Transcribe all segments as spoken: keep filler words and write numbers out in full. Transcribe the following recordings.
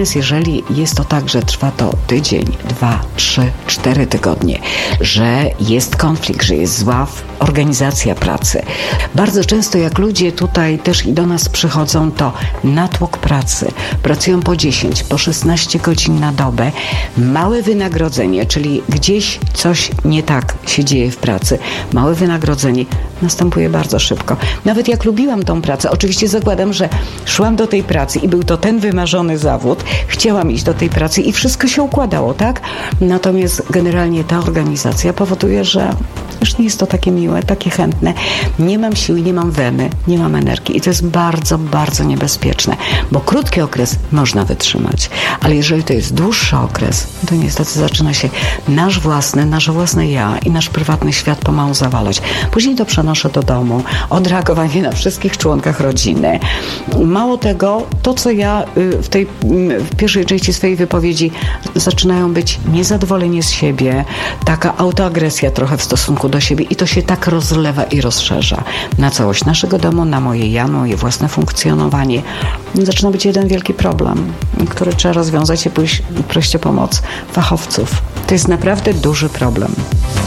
Natomiast jeżeli jest to tak, że trwa to tydzień, dwa, trzy, cztery tygodnie, że jest konflikt, że jest zła organizacja pracy. Bardzo często jak ludzie tutaj też i do nas przychodzą, to natłok pracy. Pracują po dziesięć, po szesnaście godzin na dobę. Małe wynagrodzenie, czyli gdzieś coś nie tak się dzieje w pracy. Małe wynagrodzenie następuje bardzo szybko. Nawet jak lubiłam tą pracę, oczywiście zakładam, że szłam do tej pracy i był to ten wymarzony zawód, chciałam iść do tej pracy i wszystko się układało, tak? Natomiast generalnie ta organizacja powoduje, że już nie jest to takie miłe, takie chętne. Nie mam siły, nie mam weny, nie mam energii i to jest bardzo, bardzo niebezpieczne, bo krótki okres można wytrzymać, ale jeżeli to jest dłuższy okres, to niestety zaczyna się nasz własny, nasze własne ja i nasz prywatny świat pomału zawalać. Później to przenoszę do domu, odreagowanie na wszystkich członkach rodziny. Mało tego, to co ja w tej w pierwszej części swojej wypowiedzi zaczynają być niezadowolenie z siebie, taka autoagresja trochę w stosunku do siebie i to się tak rozlewa i rozszerza na całość naszego domu, na moje ja, moje własne funkcjonowanie. Zaczyna być jeden wielki problem, który trzeba rozwiązać i pójść prosić o pomoc fachowców. To jest naprawdę duży problem.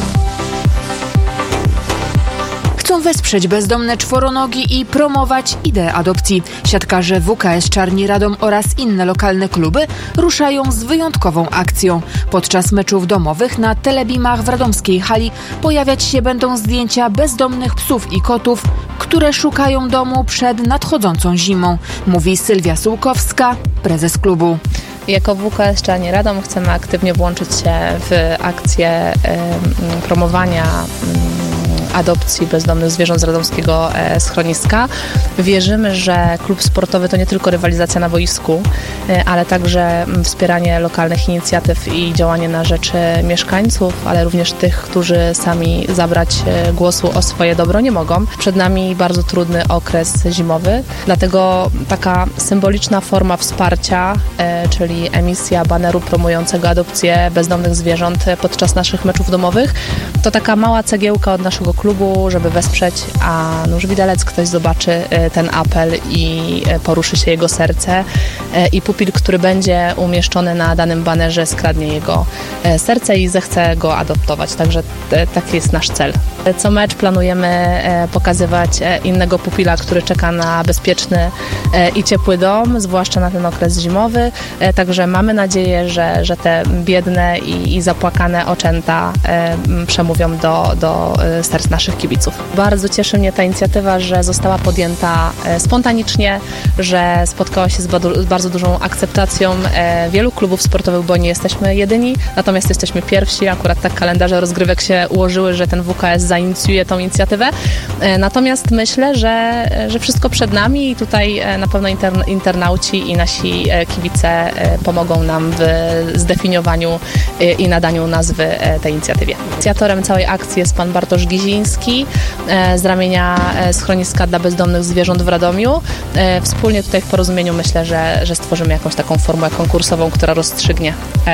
Chcą wesprzeć bezdomne czworonogi i promować ideę adopcji. Siatkarze W K S Czarni Radom oraz inne lokalne kluby ruszają z wyjątkową akcją. Podczas meczów domowych na telebimach w radomskiej hali pojawiać się będą zdjęcia bezdomnych psów i kotów, które szukają domu przed nadchodzącą zimą, mówi Sylwia Sułkowska, prezes klubu. Jako W K S Czarni Radom chcemy aktywnie włączyć się w akcję y, promowania y, adopcji bezdomnych zwierząt z radomskiego e, schroniska. Wierzymy, że klub sportowy to nie tylko rywalizacja na boisku, e, ale także wspieranie lokalnych inicjatyw i działanie na rzecz mieszkańców, ale również tych, którzy sami zabrać e, głosu o swoje dobro nie mogą. Przed nami bardzo trudny okres zimowy, dlatego taka symboliczna forma wsparcia, e, czyli emisja baneru promującego adopcję bezdomnych zwierząt podczas naszych meczów domowych, to taka mała cegiełka od naszego klubu, żeby wesprzeć, a nuż widelec ktoś zobaczy ten apel i poruszy się jego serce i pupil, który będzie umieszczony na danym banerze, skradnie jego serce i zechce go adoptować. Także taki jest nasz cel. Co mecz planujemy pokazywać innego pupila, który czeka na bezpieczny i ciepły dom, zwłaszcza na ten okres zimowy. Także mamy nadzieję, że, że te biedne i, i zapłakane oczęta przemówią do, do serc naszych kibiców. Bardzo cieszy mnie ta inicjatywa, że została podjęta spontanicznie, że spotkała się z bardzo dużą akceptacją wielu klubów sportowych, bo nie jesteśmy jedyni, natomiast jesteśmy pierwsi. Akurat tak kalendarze rozgrywek się ułożyły, że ten W K S zainicjuje tą inicjatywę. Natomiast myślę, że, że wszystko przed nami i tutaj na pewno intern- internauci i nasi kibice pomogą nam w zdefiniowaniu i nadaniu nazwy tej inicjatywie. Inicjatorem całej akcji jest pan Bartosz Giziński z ramienia Schroniska dla Bezdomnych Zwierząt w Radomiu. Wspólnie tutaj w porozumieniu myślę, że, że stworzymy jakąś taką formułę konkursową, która rozstrzygnie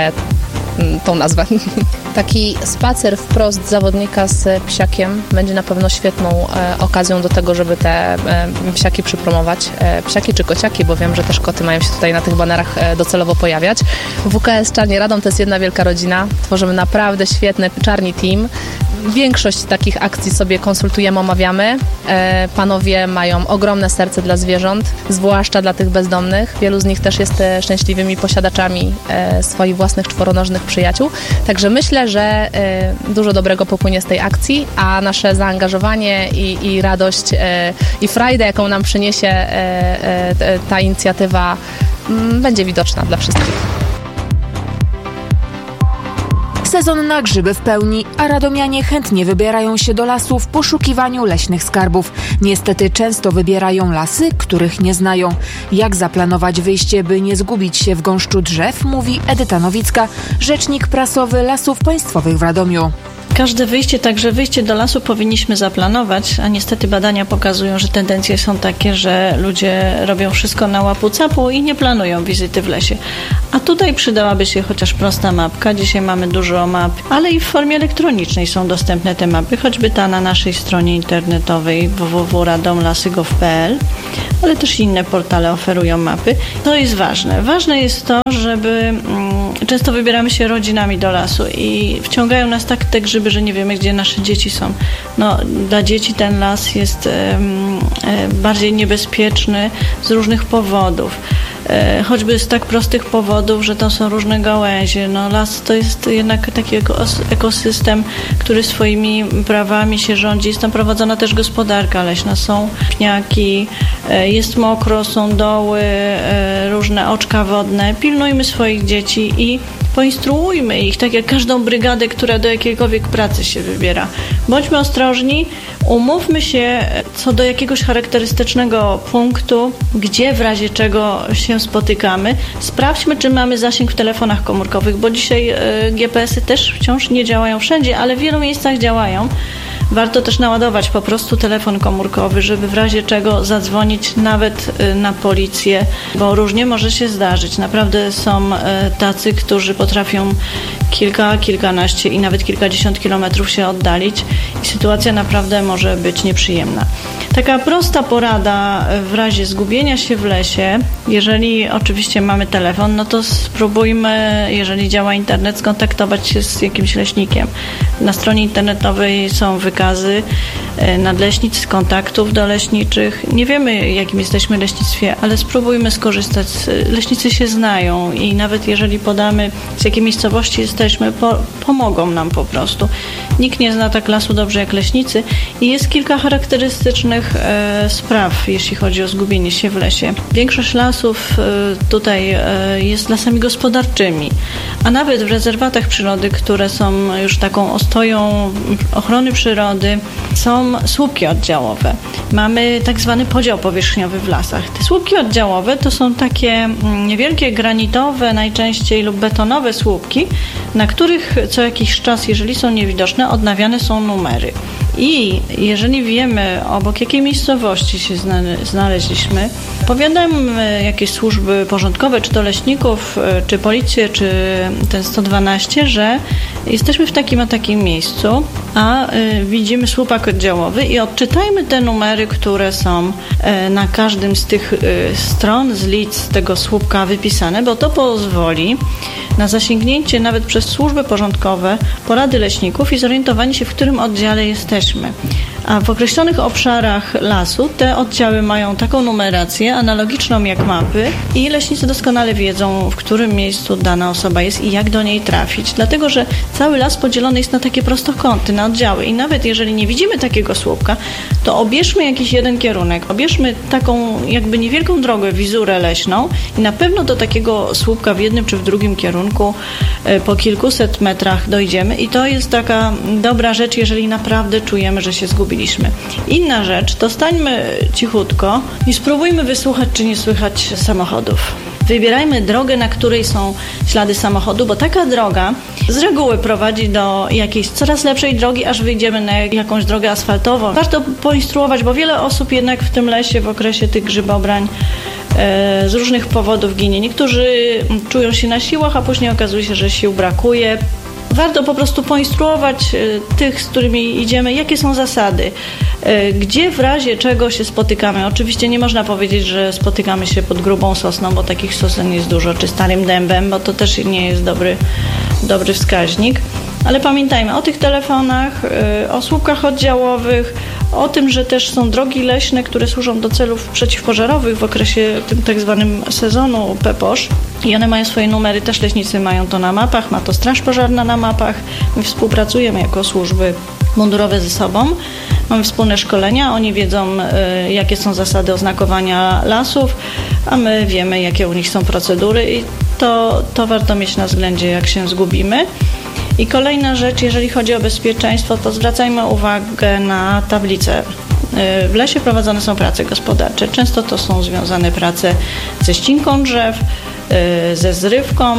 tą nazwę. Taki spacer wprost zawodnika z psiakiem będzie na pewno świetną e, okazją do tego, żeby te e, psiaki przypromować. E, psiaki czy kociaki, bo wiem, że też koty mają się tutaj na tych banerach e, docelowo pojawiać. W K S Czarni Radom to jest jedna wielka rodzina. Tworzymy naprawdę świetny czarni team. Większość takich akcji sobie konsultujemy, omawiamy. E, panowie mają ogromne serce dla zwierząt, zwłaszcza dla tych bezdomnych. Wielu z nich też jest e, szczęśliwymi posiadaczami e, swoich własnych czworonożnych przyjaciół. Także myślę, że e, dużo dobrego popłynie z tej akcji, a nasze zaangażowanie i, i radość e, i frajdę, jaką nam przyniesie e, e, ta inicjatywa, m, będzie widoczna dla wszystkich. Sezon na grzyby w pełni, a radomianie chętnie wybierają się do lasu w poszukiwaniu leśnych skarbów. Niestety często wybierają lasy, których nie znają. Jak zaplanować wyjście, by nie zgubić się w gąszczu drzew, mówi Edyta Nowicka, rzecznik prasowy Lasów Państwowych w Radomiu. Każde wyjście, także wyjście do lasu powinniśmy zaplanować, a niestety badania pokazują, że tendencje są takie, że ludzie robią wszystko na łapu-capu i nie planują wizyty w lesie. A tutaj przydałaby się chociaż prosta mapka. Dzisiaj mamy dużo map, ale i w formie elektronicznej są dostępne te mapy, choćby ta na naszej stronie internetowej w w w kropka radomlasy kropka gov kropka p l, ale też inne portale oferują mapy. To jest ważne. Ważne jest to, żeby mm, często wybieramy się rodzinami do lasu i wciągają nas tak te grzyby, że nie wiemy, gdzie nasze dzieci są. No, dla dzieci ten las jest e, e, bardziej niebezpieczny z różnych powodów. E, choćby z tak prostych powodów, że to są różne gałęzie. No, las to jest jednak taki ekosystem, który swoimi prawami się rządzi. Jest tam prowadzona też gospodarka leśna. Są pniaki, e, jest mokro, są doły, e, różne oczka wodne. Pilnujmy swoich dzieci i poinstruujmy ich, tak jak każdą brygadę, która do jakiejkolwiek pracy się wybiera. Bądźmy ostrożni, umówmy się co do jakiegoś charakterystycznego punktu, gdzie w razie czego się spotykamy. Sprawdźmy, czy mamy zasięg w telefonach komórkowych, bo dzisiaj G P S y też wciąż nie działają wszędzie, ale w wielu miejscach działają. Warto też naładować po prostu telefon komórkowy, żeby w razie czego zadzwonić nawet na policję, bo różnie może się zdarzyć. Naprawdę są tacy, którzy potrafią kilka, kilkanaście i nawet kilkadziesiąt kilometrów się oddalić i sytuacja naprawdę może być nieprzyjemna. Taka prosta porada w razie zgubienia się w lesie, jeżeli oczywiście mamy telefon, no to spróbujmy, jeżeli działa internet, skontaktować się z jakimś leśnikiem. Na stronie internetowej są wykazy nadleśnic, kontaktów do leśniczych. Nie wiemy, jakim jesteśmy leśnictwie, ale spróbujmy skorzystać. Leśnicy się znają i nawet jeżeli podamy, z jakiej miejscowości jesteśmy, po, pomogą nam po prostu. Nikt nie zna tak lasu dobrze jak leśnicy i jest kilka charakterystycznych e, spraw, jeśli chodzi o zgubienie się w lesie. Większość lasów e, tutaj e, jest lasami gospodarczymi, a nawet w rezerwatach przyrody, które są już taką ostoją ochrony przyrody, są słupki oddziałowe. Mamy tak zwany podział powierzchniowy w lasach. Te słupki oddziałowe to są takie niewielkie granitowe najczęściej lub betonowe słupki, na których co jakiś czas, jeżeli są niewidoczne, odnawiane są numery. I jeżeli wiemy, obok jakiej miejscowości się znaleźliśmy, powiadamy jakieś służby porządkowe, czy to leśników, czy policję, czy ten sto dwanaście, że jesteśmy w takim a takim miejscu, a y, widzimy słupak oddziałowy i odczytajmy te numery, które są y, na każdym z tych y, stron, z lic tego słupka wypisane, bo to pozwoli na zasięgnięcie nawet przez służby porządkowe porady leśników i zorientowanie się, w którym oddziale jesteśmy. A w określonych obszarach lasu te oddziały mają taką numerację analogiczną jak mapy i leśnicy doskonale wiedzą, w którym miejscu dana osoba jest i jak do niej trafić. Dlatego, że cały las podzielony jest na takie prostokąty, na oddziały i nawet jeżeli nie widzimy takiego słupka, to obierzmy jakiś jeden kierunek, obierzmy taką jakby niewielką drogę, wizurę leśną i na pewno do takiego słupka w jednym czy w drugim kierunku po kilkuset metrach dojdziemy i to jest taka dobra rzecz, jeżeli naprawdę czujemy, że się zgubimy. Inna rzecz, to stańmy cichutko i spróbujmy wysłuchać, czy nie słychać samochodów. Wybierajmy drogę, na której są ślady samochodu, bo taka droga z reguły prowadzi do jakiejś coraz lepszej drogi, aż wyjdziemy na jakąś drogę asfaltową. Warto poinstruować, bo wiele osób jednak w tym lesie w okresie tych grzybobrań e, z różnych powodów ginie. Niektórzy czują się na siłach, a później okazuje się, że sił brakuje. Warto po prostu poinstruować tych, z którymi idziemy, jakie są zasady, gdzie w razie czego się spotykamy. Oczywiście nie można powiedzieć, że spotykamy się pod grubą sosną, bo takich sosen jest dużo, czy starym dębem, bo to też nie jest dobry, dobry wskaźnik. Ale pamiętajmy o tych telefonach, o słupkach oddziałowych, o tym, że też są drogi leśne, które służą do celów przeciwpożarowych w okresie tym tak zwanym sezonu peposz i one mają swoje numery, też leśnicy mają to na mapach, ma to straż pożarna na mapach. My współpracujemy jako służby mundurowe ze sobą, mamy wspólne szkolenia, oni wiedzą, jakie są zasady oznakowania lasów, a my wiemy, jakie u nich są procedury i to, to warto mieć na względzie, jak się zgubimy. I kolejna rzecz, jeżeli chodzi o bezpieczeństwo, to zwracajmy uwagę na tablice. W lesie prowadzone są prace gospodarcze. Często to są związane prace ze ścinką drzew, ze zrywką, z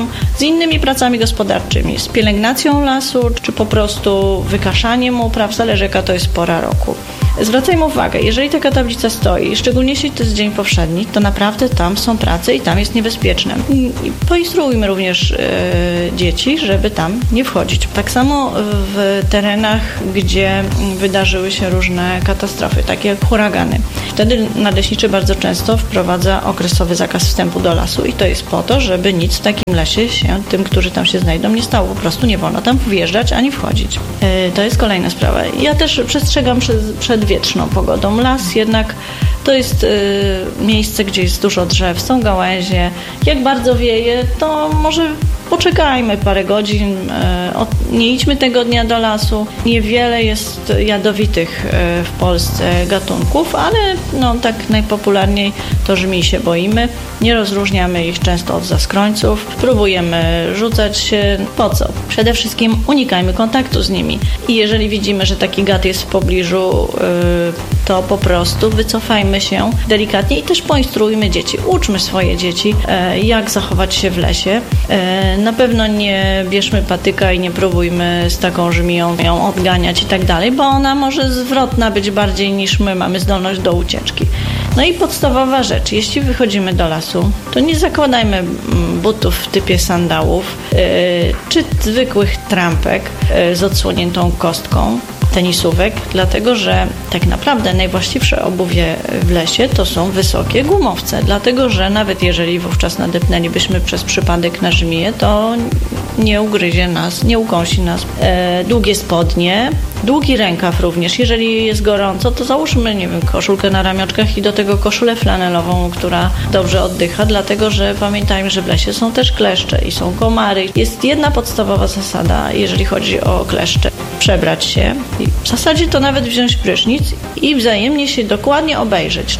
innymi pracami gospodarczymi, z pielęgnacją lasu, czy po prostu wykaszaniem upraw, zależy jaka to jest pora roku. Zwracajmy uwagę, jeżeli taka tablica stoi, szczególnie jeśli to jest dzień powszedni, to naprawdę tam są prace i tam jest niebezpieczne. I poinstruujmy również e, dzieci, żeby tam nie wchodzić. Tak samo w terenach, gdzie wydarzyły się różne katastrofy, takie jak huragany. Wtedy nadleśniczy bardzo często wprowadza okresowy zakaz wstępu do lasu i to jest po to, żeby nic w takim lesie się tym, którzy tam się znajdą, nie stało. Po prostu nie wolno tam wjeżdżać ani wchodzić. E, to jest kolejna sprawa. Ja też przestrzegam przed, przed wietrzną pogodą. Las jednak to jest y, miejsce, gdzie jest dużo drzew, są gałęzie. Jak bardzo wieje, to może poczekajmy parę godzin, y, od, nie idźmy tego dnia do lasu. Niewiele jest jadowitych y, w Polsce gatunków, ale no, tak najpopularniej to żmij się boimy. Nie rozróżniamy ich często od zaskrońców. Próbujemy rzucać się. Po co? Przede wszystkim unikajmy kontaktu z nimi. I jeżeli widzimy, że taki gad jest w pobliżu, y, to po prostu wycofajmy się delikatnie i też poinstruujmy dzieci. Uczmy swoje dzieci, e, jak zachować się w lesie. E, na pewno nie bierzmy patyka i nie próbujmy z taką żmiją ją odganiać i tak dalej, bo ona może zwrotna być bardziej niż my mamy zdolność do ucieczki. No i podstawowa rzecz, jeśli wychodzimy do lasu, to nie zakładajmy butów w typie sandałów, e, czy zwykłych trampek e, z odsłoniętą kostką, tenisówek, dlatego że tak naprawdę najwłaściwsze obuwie w lesie to są wysokie gumowce, dlatego że nawet jeżeli wówczas nadepnęlibyśmy przez przypadek na żmiję, to nie ugryzie nas, nie ukąsi nas. E, długie spodnie, długi rękaw również. Jeżeli jest gorąco, to załóżmy, nie wiem, koszulkę na ramionczkach i do tego koszulę flanelową, która dobrze oddycha, dlatego że pamiętajmy, że w lesie są też kleszcze i są komary. Jest jedna podstawowa zasada, jeżeli chodzi o kleszcze. Przebrać się. I w zasadzie to nawet wziąć prysznic i wzajemnie się dokładnie obejrzeć.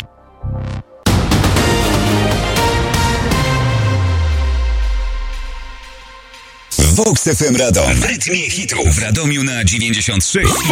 Vox F M Radom. W rytmie hitów w Radomiu na dziewięćdziesiąt sześć.